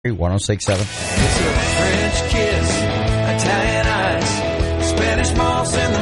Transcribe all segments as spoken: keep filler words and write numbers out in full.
one oh six point seven. It's a French kiss, Italian ice, Spanish moss in the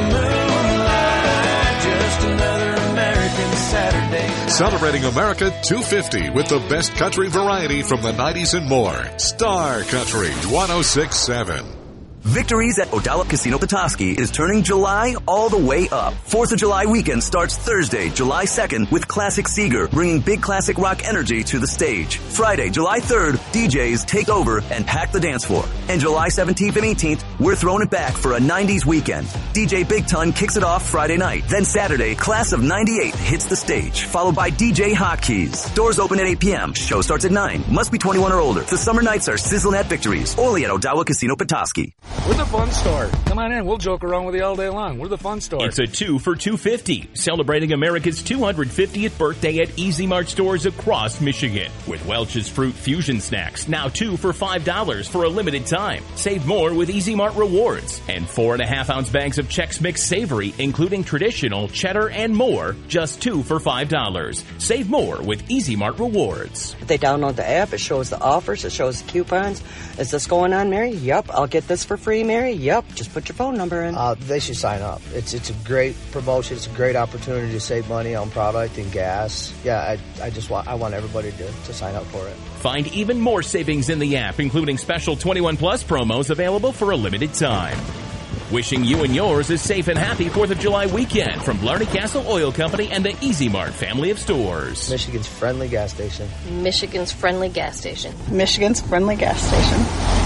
moonlight, just another American Saturday. Celebrating America two fifty with the best country variety from the nineties and more. Star Country one oh six point seven. Victories at O'Dallop Casino Petoskey is turning July all the way up. fourth of July weekend starts Thursday, July second with Classic Seeger, bringing big classic rock energy to the stage. Friday, July third, D Js take over and pack the dance floor. And July seventeenth and eighteenth, we're throwing it back for a nineties weekend. D J Big Ton kicks it off Friday night. Then Saturday, Class of ninety-eight hits the stage, followed by D J Hotkeys. Doors open at eight p.m. Show starts at nine. Must be twenty-one or older. The summer nights are sizzling at Victories, only at O'Dallop Casino Petoskey. We're the fun store. Come on in. We'll joke around with you all day long. We're the fun store. It's a two for two hundred fifty dollars, celebrating America's two hundred fiftieth birthday at Easy Mart stores across Michigan. With Welch's Fruit Fusion Snacks, now two for five dollars for a limited time. Save more with Easy Mart Rewards. And four and a half ounce bags of Chex Mix Savory, including traditional, cheddar, and more, just two for five dollars. Save more with Easy Mart Rewards. If they download the app, it shows the offers, it shows the coupons. Is this going on, Mary? Yep. I'll get this for free, Mary. Yep, just put your phone number in. Uh, they should sign up. It's it's a great promotion. It's a great opportunity to save money on product and gas. Yeah, I I just want I want everybody to, to sign up for it. Find even more savings in the app, including special twenty-one plus promos available for a limited time. Wishing you and yours a safe and happy fourth of July weekend from Blarney Castle Oil Company and the Easy Mart family of stores. Michigan's friendly gas station. Michigan's friendly gas station. Michigan's friendly gas station.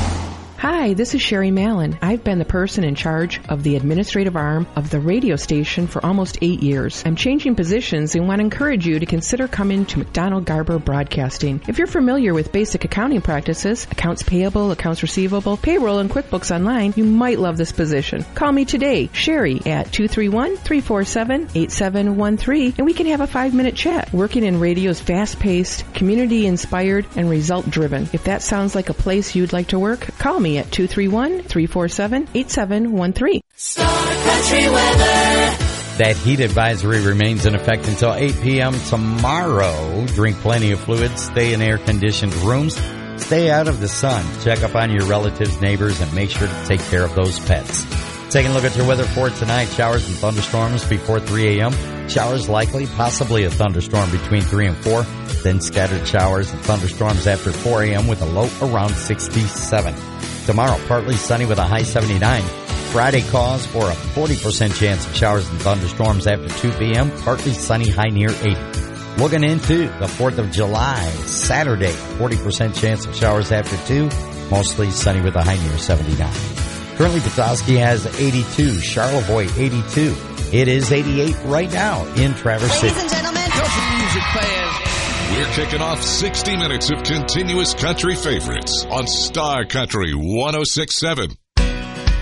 Hi, this is Sherry Mallon. I've been the person in charge of the administrative arm of the radio station for almost eight years. I'm changing positions and want to encourage you to consider coming to McDonald Garber Broadcasting. If you're familiar with basic accounting practices, accounts payable, accounts receivable, payroll, and QuickBooks Online, you might love this position. Call me today, Sherry, at two three one, three four seven, eight seven one three, and we can have a five-minute chat. Working in radio's fast-paced, community-inspired, and result-driven. If that sounds like a place you'd like to work, call me at two three one, three four seven, eight seven one three. Star Country weather. That heat advisory remains in effect until eight p.m. tomorrow. Drink plenty of fluids. Stay in air-conditioned rooms. Stay out of the sun. Check up on your relatives, neighbors, and make sure to take care of those pets. Taking a look at your weather for tonight. Showers and thunderstorms before three a.m. Showers likely, possibly a thunderstorm between three and four. Then scattered showers and thunderstorms after four a.m. with a low around sixty-seven. Tomorrow, partly sunny with a high seventy-nine. Friday calls for a forty percent chance of showers and thunderstorms after two p.m. Partly sunny, high near eighty. Looking into the fourth of July, Saturday, forty percent chance of showers after two. Mostly sunny with a high near seventy-nine. Currently, Petoskey has eighty-two. Charlevoix, eighty-two. It is eighty-eight right now in Traverse City. Ladies and gentlemen, country music fans. We're kicking off sixty minutes of continuous country favorites on Star Country one oh six point seven.